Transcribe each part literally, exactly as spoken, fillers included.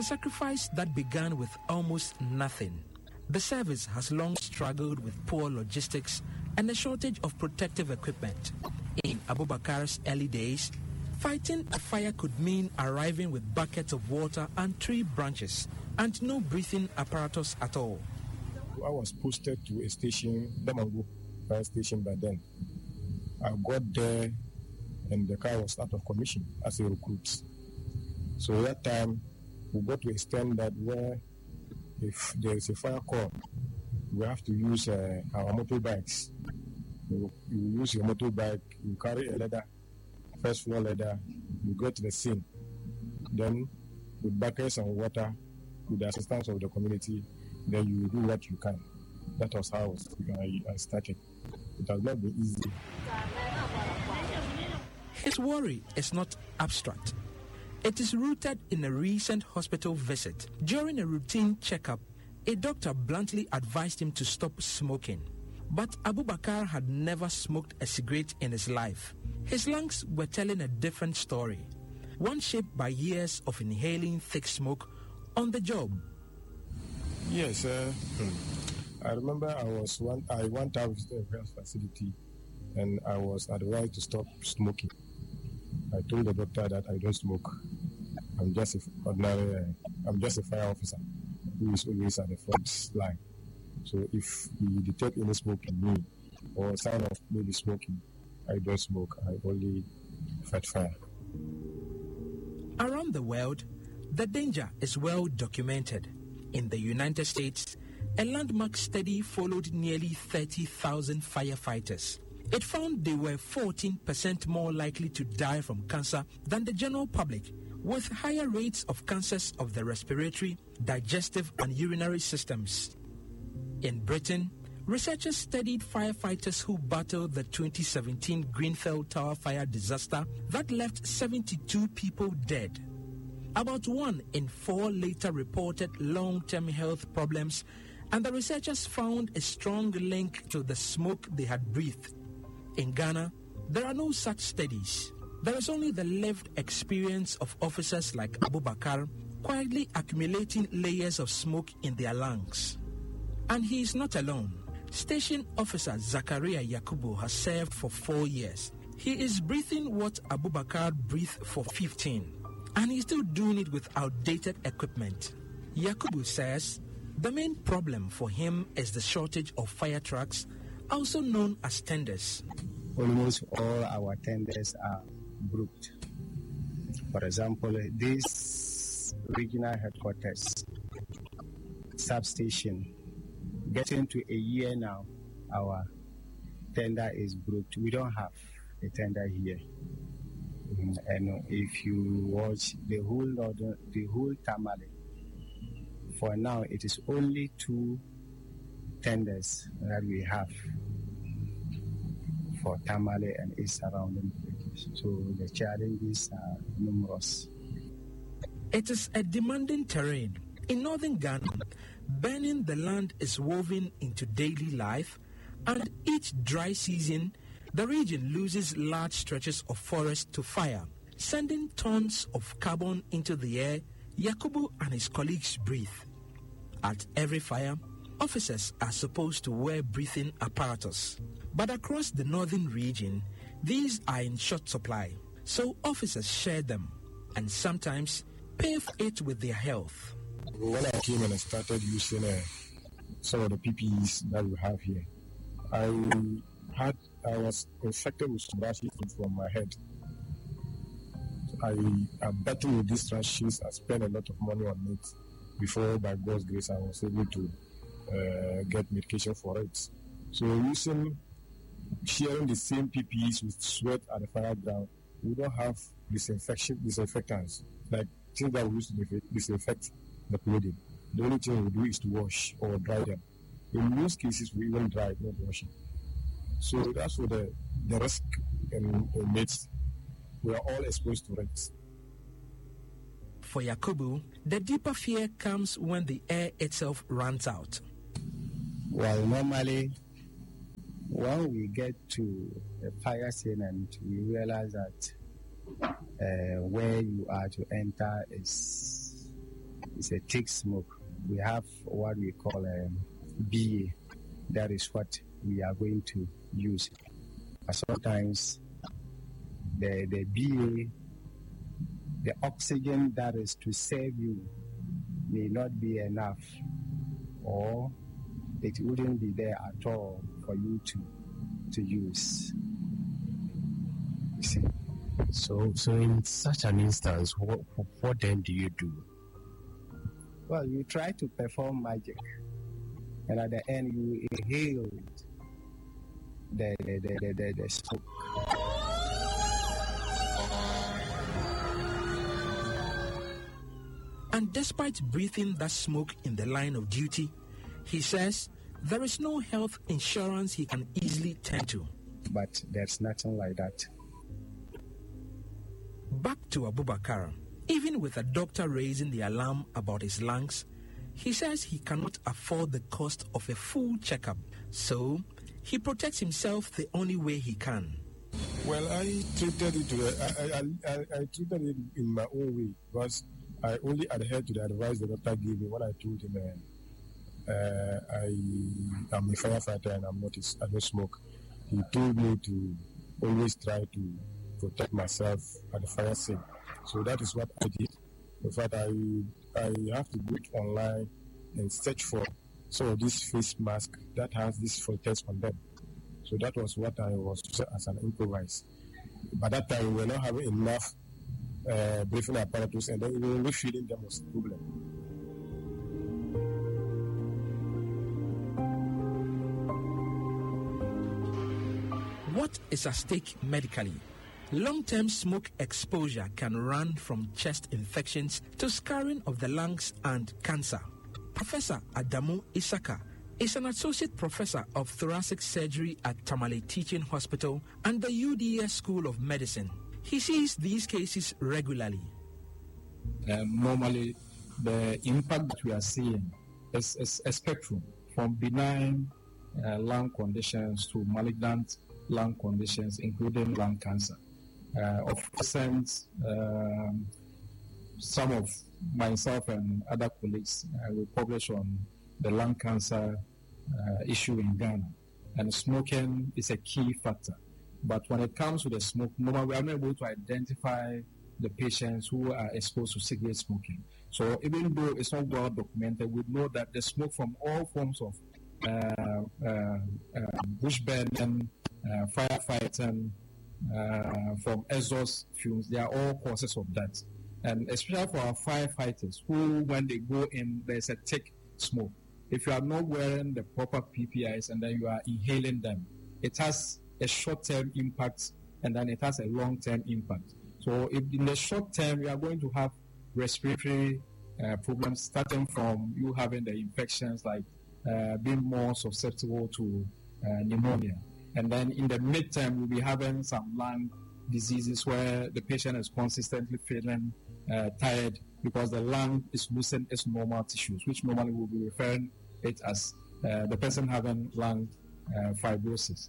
A sacrifice that began with almost nothing. The service has long struggled with poor logistics and a shortage of protective equipment. In Abubakar's early days, fighting a fire could mean arriving with buckets of water and tree branches and no breathing apparatus at all. I was posted to a station, Damangu fire station by then. I got there and the car was out of commission as a recruit. So at that time, we got to extend that where if there is a fire call, we have to use uh, our motorbikes. You, you use your motorbike, you carry a ladder, first floor ladder, you go to the scene. Then with buckets and water, with the assistance of the community, then you do what you can. That was how I, I started. It has not been easy. His worry is not abstract. It is rooted in a recent hospital visit. During a routine checkup, a doctor bluntly advised him to stop smoking. But Abubakar had never smoked a cigarette in his life. His lungs were telling a different story, one shaped by years of inhaling thick smoke on the job. Yes, uh, I remember I was one. I went out to the health facility, and I was advised to stop smoking. I told the doctor that I don't smoke. I'm just a ordinary. Uh, I'm just a fire officer who is always at the front line. So if he detect any smoke in me or sign of maybe smoking, I don't smoke. I only fight fire. Around the world, the danger is well documented. In the United States, a landmark study followed nearly thirty thousand firefighters. It found they were fourteen percent more likely to die from cancer than the general public, with higher rates of cancers of the respiratory, digestive, and urinary systems. In Britain, researchers studied firefighters who battled the twenty seventeen Grenfell Tower fire disaster that left seventy-two people dead. About one in four later reported long-term health problems, and the researchers found a strong link to the smoke they had breathed. In Ghana, there are no such studies. There is only the lived experience of officers like Abubakar quietly accumulating layers of smoke in their lungs. And he is not alone. Station Officer Zakaria Yakubu has served for four years. He is breathing what Abubakar breathed for fifteen. And he's still doing it with outdated equipment. Yakubu says the main problem for him is the shortage of fire trucks, also known as tenders. Almost all our tenders are brooked. For example, this regional headquarters substation, getting to a year now, our tender is brooked. We don't have a tender here. And if you watch the whole northern, the whole Tamale, for now it is only two tenders that we have for Tamale and its surrounding villages. So the challenges are numerous. It is a demanding terrain. In northern Ghana, burning the land is woven into daily life, and each dry season, the region loses large stretches of forest to fire, sending tons of carbon into the air Yakubu and his colleagues breathe. At every fire, officers are supposed to wear breathing apparatus. But across the northern region, these are in short supply, so officers share them and sometimes pay for it with their health. When I came and I started using uh, some of the P P Es that we have here, I had I was infected with rashes from my head. I, I battled with these rashes. I spent a lot of money on it before, by God's grace, I was able to uh, get medication for it. So using, sharing the same P P Es with sweat at the fire ground, we don't have disinfection, disinfectants, like things that we use to disinfect the clothing. The only thing we do is to wash or dry them. In most cases, we even dry, not washing. So that's what the, the risk in, in mates. We are all exposed to it. For Yakubu, the deeper fear comes when the air itself runs out. Well, normally, when we get to a fire scene and we realize that uh, where you are to enter is It's a thick smoke. We have what we call a B A. That is what we are going to use. But sometimes the, the B A, the oxygen that is to save you may not be enough, or it wouldn't be there at all for you to to use. You see? So, so in such an instance, what, what then do you do? Well, you try to perform magic, and at the end, you inhale the the the the, the, the smoke. And despite breathing that smoke in the line of duty, he says there is no health insurance he can easily turn to. But there's nothing like that. Back to Abubakar. Even with a doctor raising the alarm about his lungs, he says he cannot afford the cost of a full checkup. So he protects himself the only way he can. Well, I treated it. I, I, I, I treated it in my own way, because I only adhered to the advice the doctor gave me when I told him uh, uh, I am a firefighter and I'm not a, I don't smoke. He told me to always try to protect myself at the fire scene. So that is what I did. In fact, I I have to go online and search for some of these face masks that has these filters on them. So that was what I was as an improvise. By that time, we were not having enough uh, breathing apparatus, and then even refilling them was a problem. What is at stake medically? Long-term smoke exposure can run from chest infections to scarring of the lungs and cancer. Professor Adamu Isaka is an associate professor of thoracic surgery at Tamale Teaching Hospital and the U D S School of Medicine. He sees these cases regularly. Um, normally, the impact that we are seeing is, is a spectrum from benign uh, lung conditions to malignant lung conditions, including lung cancer. Uh, of recent, um, some of myself and other colleagues uh, will publish on the lung cancer uh, issue in Ghana. And smoking is a key factor. But when it comes to the smoke, normally we are not able to identify the patients who are exposed to cigarette smoking. So even though it's not well documented, we know that the smoke from all forms of uh, uh, uh, bush burning, uh, firefighting, uh, from exhaust fumes, they are all causes of that. And especially for our firefighters, who when they go in, there's a thick smoke. If you are not wearing the proper P P Is and then you are inhaling them, it has a short-term impact and then it has a long-term impact. So if in the short term, you are going to have respiratory uh, problems, starting from you having the infections like uh, being more susceptible to uh, pneumonia. And then in the midterm, we'll be having some lung diseases where the patient is consistently feeling uh, tired because the lung is losing its normal tissues, which normally we'll be referring it as uh, the person having lung uh, fibrosis.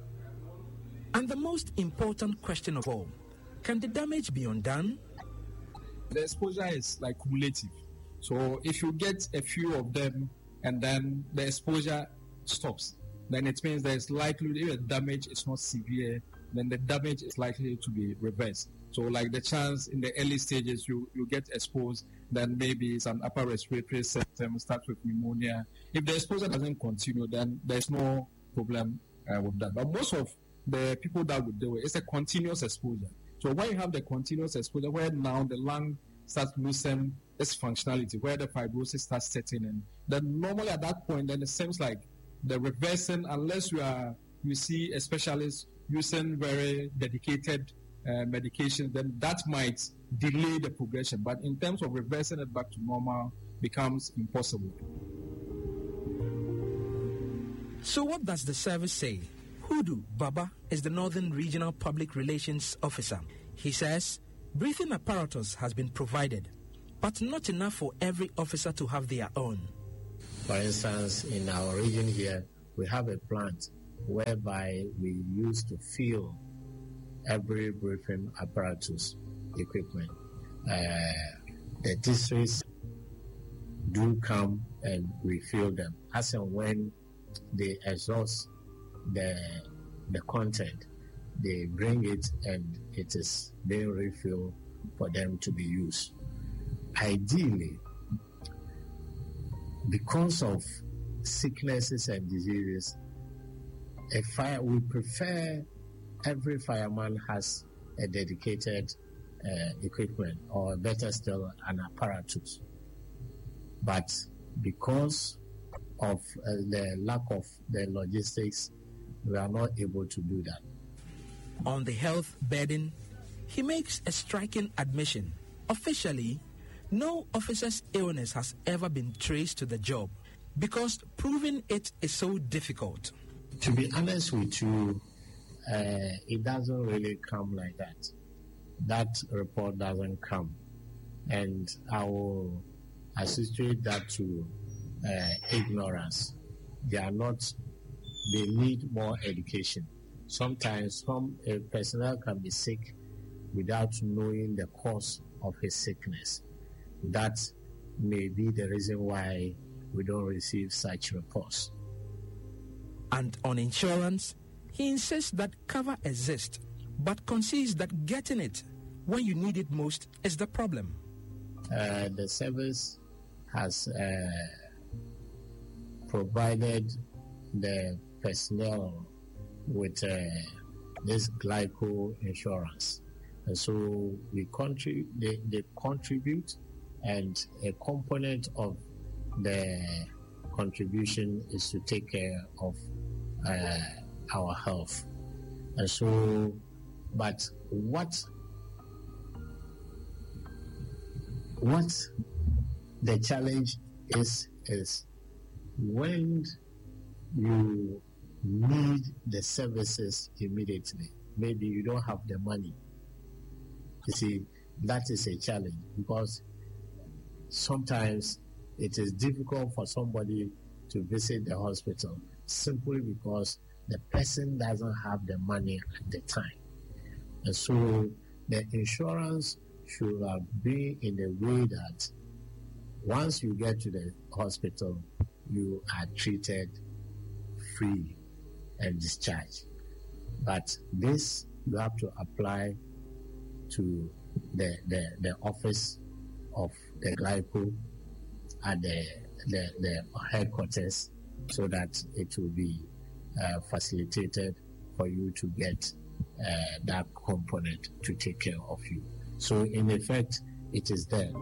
And the most important question of all, can the damage be undone? The exposure is like cumulative. So if you get a few of them and then the exposure stops, then it means there is likely, if the damage is not severe, then the damage is likely to be reversed. So like the chance in the early stages, you, you get exposed, then maybe some upper respiratory symptom starts with pneumonia. If the exposure doesn't continue, then there's no problem uh, with that. But most of the people that would do it, it's a continuous exposure. So when you have the continuous exposure, where now the lung starts losing its functionality, where the fibrosis starts setting in, then normally at that point, then it seems like the reversing, unless you are you see a specialist using very dedicated uh, medication, then that might delay the progression. But in terms of reversing it back to normal, becomes impossible. So what does the service say? Hudu Baba is the Northern Regional Public Relations Officer. He says breathing apparatus has been provided, but not enough for every officer to have their own. For instance, in our region here, we have a plant whereby we used to fill every breathing apparatus equipment. Uh, the districts do come and refill them. As and when they exhaust the the content, they bring it and it is being refilled for them to be used. Ideally, because of sicknesses and diseases, a fire we prefer every fireman has a dedicated uh, equipment, or better still, an apparatus. But because of uh, the lack of the logistics, we are not able to do that. On the health burden, he makes a striking admission. Officially, no officer's illness has ever been traced to the job because proving it is so difficult. To be honest with you, uh, it doesn't really come like that. That report doesn't come. And I will associate that to uh, ignorance. They are not, they need more education. Sometimes some uh, personnel can be sick without knowing the cause of his sickness. That may be the reason why we don't receive such reports. And on insurance, he insists that cover exists, but concedes that getting it when you need it most is the problem. Uh, the service has uh, provided the personnel with uh, this glyco insurance. And so we contribute, they, they contribute, and a component of the contribution is to take care of uh, our health. And so, but what what the challenge is is when you need the services immediately, maybe you don't have the money. You see, that is a challenge, because sometimes it is difficult for somebody to visit the hospital simply because the person doesn't have the money at the time. And so the insurance should have been in a way that once you get to the hospital, you are treated free and discharged. But this you have to apply to the the, the office of the glyco at the, the, the headquarters, so that it will be uh, facilitated for you to get uh, that component to take care of you. So in effect, it is there.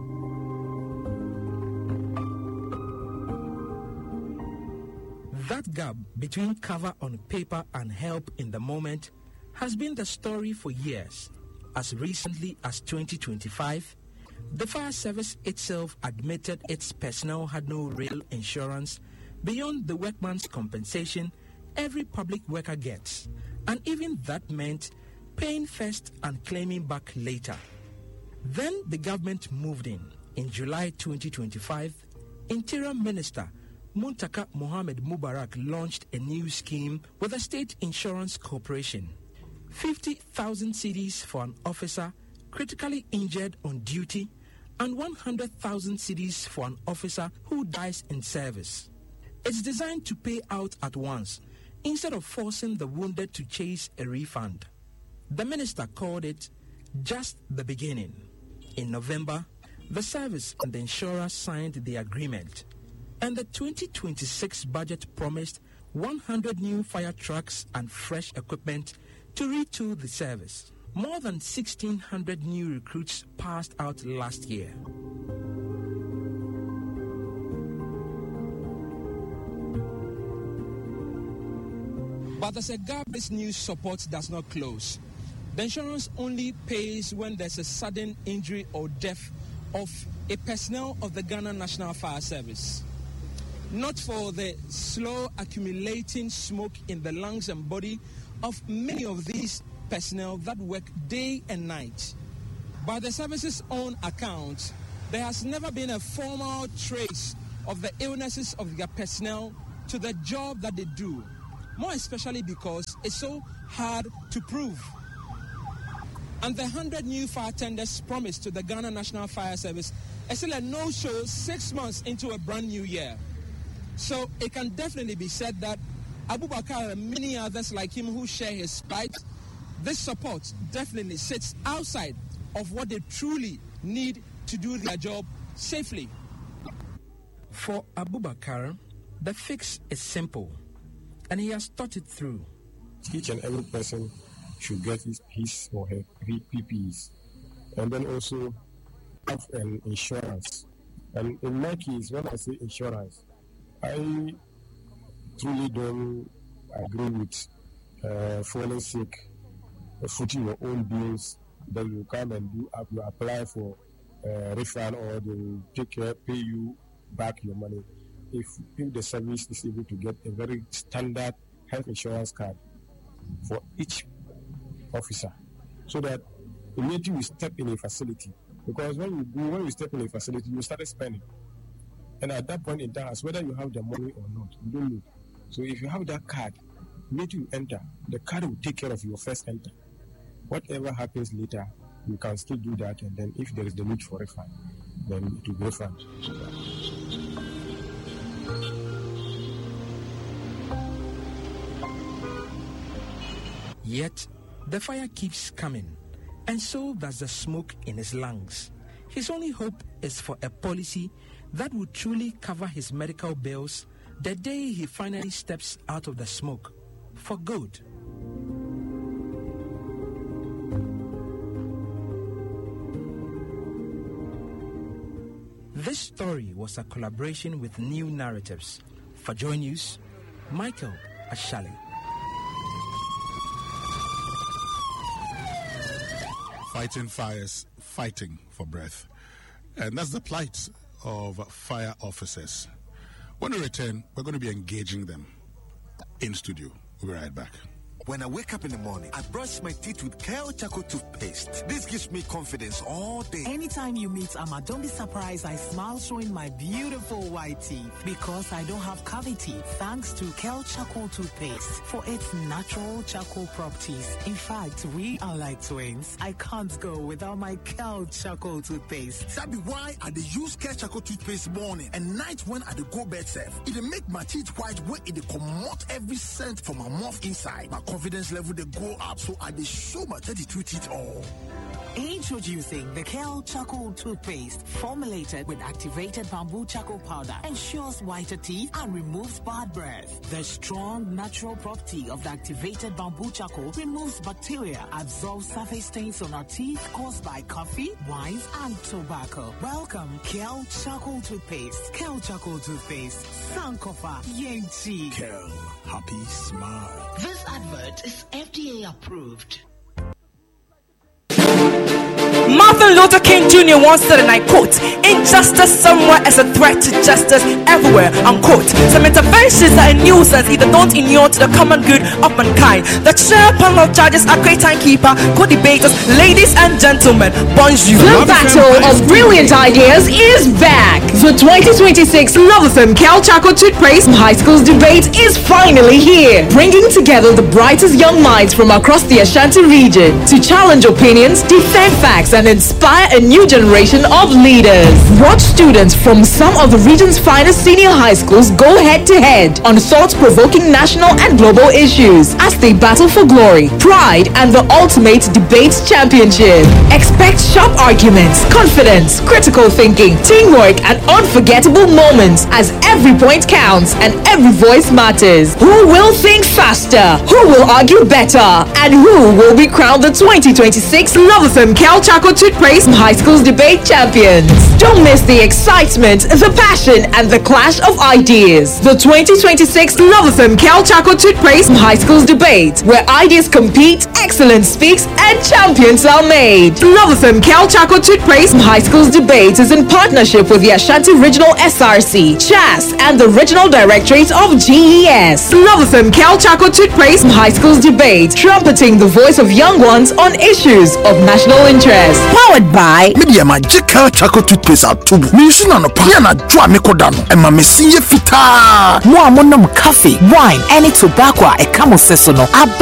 That gap between cover on paper and help in the moment has been the story for years. As recently as twenty twenty-five, the fire service itself admitted its personnel had no real insurance beyond the workman's compensation every public worker gets, and even that meant paying first and claiming back later. Then the government moved in. In July twenty twenty-five, Interior Minister Muntaka Mohamed Mubarak launched a new scheme with the State Insurance Corporation. fifty thousand cedis for an officer critically injured on duty and one hundred thousand cedis for an officer who dies in service. It's designed to pay out at once instead of forcing the wounded to chase a refund. The minister called it just the beginning. In November, the service and the insurer signed the agreement, and the twenty twenty-six budget promised one hundred new fire trucks and fresh equipment to retool the service. More than sixteen hundred new recruits passed out last year. But there's a gap this new support does not close. The insurance only pays when there's a sudden injury or death of a personnel of the Ghana National Fire Service. Not for the slow accumulating smoke in the lungs and body of many of these personnel that work day and night. By the service's own account, there has never been a formal trace of the illnesses of their personnel to the job that they do, more especially because it's so hard to prove. And the one hundred new fire tenders promised to the Ghana National Fire Service It's still a no-show six months into a brand new year. So it can definitely be said that Abubakar and many others like him who share his spite, this support definitely sits outside of what they truly need to do their job safely. For Abubakar, the fix is simple, and he has thought it through. Each and every person should get his, his or her P P Es, and then also have an insurance. And in my case, when I say insurance, I truly don't agree with uh, falling sick, uh, footing your own bills, then you come and do uh, you apply for uh, refund, or they will take care, pay you back your money. If, if the service is able to get a very standard health insurance card for each officer, so that immediately you step in a facility, because when you go, when you step in a facility, you start spending. And at that point in time, as whether you have the money or not, you don't know. So if you have that card, immediately you enter, the card will take care of your first enter. Whatever happens later, you can still do that, and then if there is the need for refund, then it will be refund. Yet, the fire keeps coming, and so does the smoke in his lungs. His only hope is for a policy that would truly cover his medical bills the day he finally steps out of the smoke for good. This story was a collaboration with New Narratives. For Joy News, Michael Ashali. Fighting fires, fighting for breath. And that's the plight of fire officers. When we return, we're going to be engaging them in studio. We'll be right back. When I wake up in the morning, I brush my teeth with Kale Charcoal toothpaste. This gives me confidence all day. Anytime you meet Amma, don't be surprised I smile showing my beautiful white teeth, because I don't have cavity thanks to Kale Charcoal toothpaste for its natural charcoal properties. In fact, we are like twins. I can't go without my Kale Charcoal toothpaste. That be why I dey use Kale Charcoal toothpaste morning and night when I dey go bed safe. It dey make my teeth white where it dey comot every scent from my mouth inside. My confidence level they go up, so I dey show my thirty-two teeth all. Introducing the Kale Charcoal toothpaste, formulated with activated bamboo charcoal powder, ensures whiter teeth and removes bad breath. The strong natural property of the activated bamboo charcoal removes bacteria, absorbs surface stains on our teeth caused by coffee, wines, and tobacco. Welcome, Kale Charcoal toothpaste. Kale Charcoal toothpaste, Sankofa Yenchi. Kale, happy smile. This advert is F D A approved. Martin Luther King Junior once said, and I quote, "Injustice somewhere is a threat to justice everywhere," unquote. Some interventions are a nuisance, either don't inure to the common good of mankind. The chair panel of judges are great timekeeper, co-debaters, ladies and gentlemen, bonjour. The battle of brilliant ideas is back. The twenty twenty-six Love F M Kale Charcoal Toothpaste High Schools Debate is finally here, bringing together the brightest young minds from across the Ashanti region to challenge opinions, defend facts, and inspire a new generation of leaders. Watch students from some of the region's finest senior high schools go head to head on thought-provoking national and global issues as they battle for glory, pride, and the ultimate debate championship. Expect sharp arguments, confidence, critical thinking, teamwork, and unforgettable moments, as every point counts and every voice matters. Who will think faster? Who will argue better? And who will be crowned the twenty twenty-six Love F M Kale Charcoal Toothpaste High Schools Debate Champions? Don't miss the excitement, the passion, and the clash of ideas. The twenty twenty-six Love F M Kale Charcoal Toothpaste High Schools Debate, where ideas compete, excellence speaks, and champions are made. Love F M Kale Charcoal Toothpaste High Schools Debate is in partnership with the Ashanti Regional S R C, C H A S, and the Regional Directorate of G E S. Love F M Kale Charcoal Toothpaste High Schools Debate, trumpeting the voice of young ones on issues of national interest. Powered by Media Magic Kale Charcoal Toothpaste out too. Me use na no pa na dwa me kodano. E ma me siye fita. Mo amonam coffee, wine, any tobacco e kamo sesono.